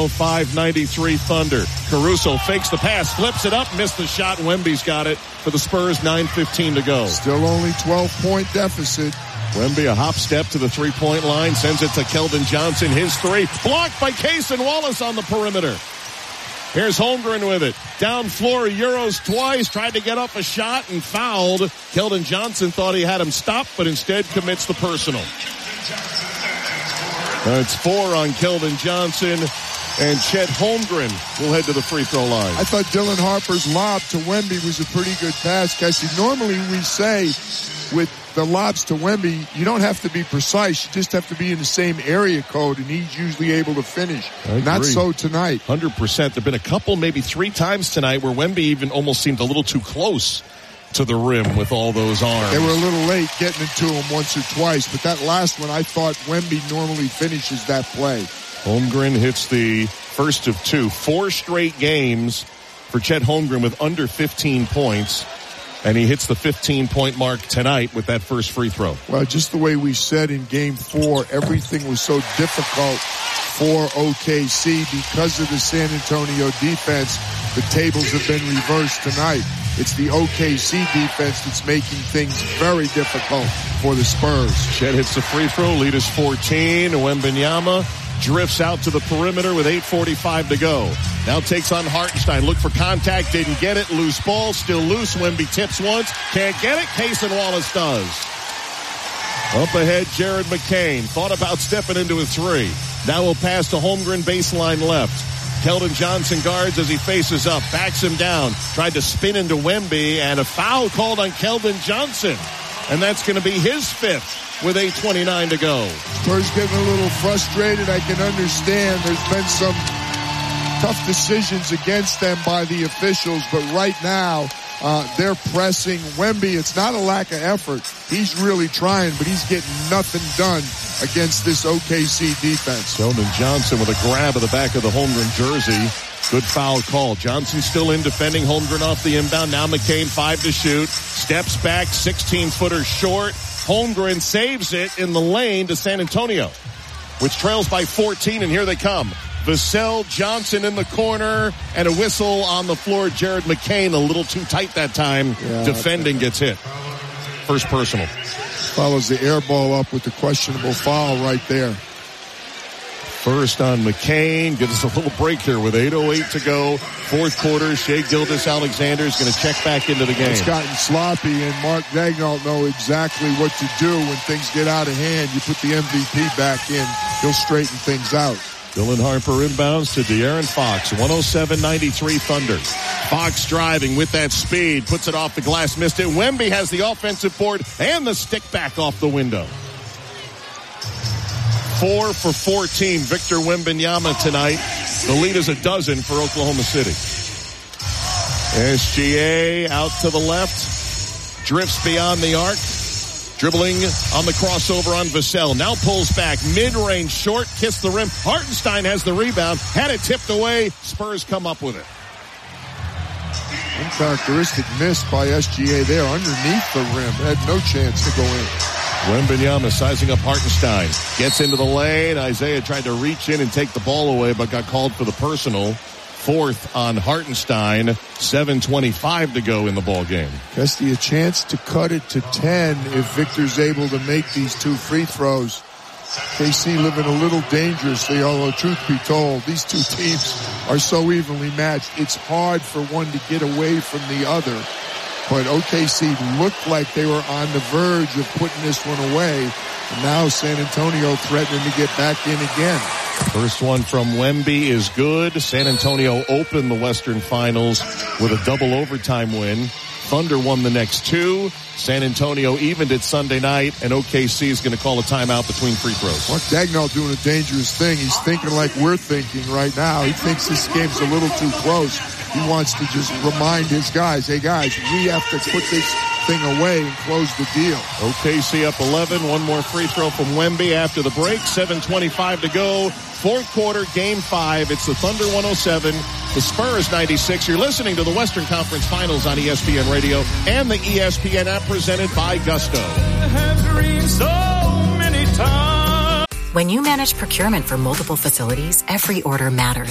105-93 Thunder. Caruso fakes the pass, flips it up, missed the shot. Wemby's got it for the Spurs, 9:15 to go. Still only 12-point deficit. Wemby a hop step to the three-point line, sends it to Keldon Johnson. His three, blocked by Cason Wallace on the perimeter. Here's Holmgren with it. Down floor, Euros twice, tried to get up a shot and fouled. Keldon Johnson thought he had him stopped, but instead commits the personal. It's 4 on Keldon Johnson, and Chet Holmgren will head to the free throw line. I thought Dylan Harper's lob to Wemby was a pretty good pass, Cassie. Normally we say with the lobs to Wemby, you don't have to be precise. You just have to be in the same area code, and he's usually able to finish. Not so tonight. 100%. There have been a couple, maybe 3 times tonight, where Wemby even almost seemed a little too close to the rim with all those arms. They were a little late getting it to him once or twice, but that last one, I thought Wemby normally finishes that play. Holmgren hits the first of 2. 4 straight games for Chet Holmgren with under 15 points. And he hits the 15-point mark tonight with that first free throw. Well, just the way we said in Game 4, everything was so difficult for OKC because of the San Antonio defense. The tables have been reversed tonight. It's the OKC defense that's making things very difficult for the Spurs. Chet hits the free throw. Lead is 14. Wembanyama drifts out to the perimeter with 8:45 to go. Now takes on Hartenstein. Look for contact. Didn't get it. Loose ball. Still loose. Wemby tips once. Can't get it. Cason Wallace does. Up ahead, Jared McCain. Thought about stepping into a 3. Now he'll pass to Holmgren, baseline left. Keldon Johnson guards as he faces up. Backs him down. Tried to spin into Wemby, and a foul called on Keldon Johnson. And that's going to be his 5th. With 8:29 to go. Spurs getting a little frustrated. I can understand. There's been some tough decisions against them by the officials, but right now they're pressing Wemby. It's not a lack of effort. He's really trying, but he's getting nothing done against this OKC defense. Keldon Johnson with a grab of the back of the Holmgren jersey. Good foul call. Johnson still in defending. Holmgren off the inbound. Now McCain 5 to shoot. Steps back, 16-footer short. Holmgren saves it in the lane to San Antonio, which trails by 14, and here they come. Vassell Johnson in the corner, and a whistle on the floor. Jared McCain a little too tight that time. Defending gets hit. First personal. Follows the air ball up with the questionable foul right there. First on McCain. Gives us a little break here with 8:08 to go. Fourth quarter. Shai Gilgeous-Alexander is going to check back into the game. It's gotten sloppy, and Mark Daigneault know exactly what to do when things get out of hand. You put the MVP back in, he'll straighten things out. Dylan Harper inbounds to De'Aaron Fox. 107-93 Thunder. Fox driving with that speed. Puts it off the glass. Missed it. Wemby has the offensive board and the stick back off the window. 4 for 14, Victor Wembanyama tonight. The lead is a dozen for Oklahoma City. SGA out to the left. Drifts beyond the arc. Dribbling on the crossover on Vassell. Now pulls back. Mid-range short. Kissed the rim. Hartenstein has the rebound. Had it tipped away. Spurs come up with it. Uncharacteristic miss by SGA there underneath the rim. Had no chance to go in. Wembanyama sizing up Hartenstein. Gets into the lane. Isaiah tried to reach in and take the ball away, but got called for the personal. 4th on Hartenstein. 7:25 to go in the ball game. Guessy a chance to cut it to 10 if Victor's able to make these 2 free throws. KC living a little dangerously, although truth be told, these 2 teams are so evenly matched. It's hard for one to get away from the other. But OKC looked like they were on the verge of putting this one away. And now San Antonio threatening to get back in again. First one from Wemby is good. San Antonio opened the Western Finals with a double overtime win. Thunder won the next 2. San Antonio evened it Sunday night, and OKC is going to call a timeout between free throws. Mark Daigneault doing a dangerous thing. He's thinking like we're thinking right now. He thinks this game's a little too close. He wants to just remind his guys, hey guys, we have to put this thing away and close the deal. OKC up 11. One more free throw from Wemby after the break. 7:25 to go. Fourth quarter, Game 5. It's the Thunder 107, the Spurs 96. You're listening to the Western Conference Finals on ESPN Radio and the ESPN app presented by Gusto. When you manage procurement for multiple facilities, every order matters.